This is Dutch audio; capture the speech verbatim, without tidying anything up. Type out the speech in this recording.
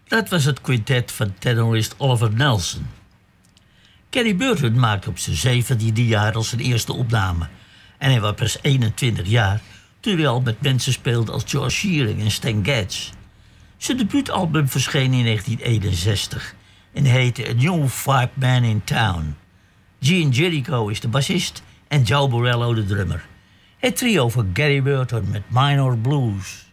Dat was het quintet van tenorist Oliver Nelson. Gary Burton maakte op zijn zeventiende jaar al zijn eerste opname. En hij was pas eenentwintig jaar toen hij al met mensen speelde als George Shearing en Stan Getz. Zijn debuutalbum verscheen in negentien eenenzestig en heette A New Five Man in Town. Gene Jericho is de bassist en Joe Borello de drummer. Het trio van Gary Burton met Minor Blues.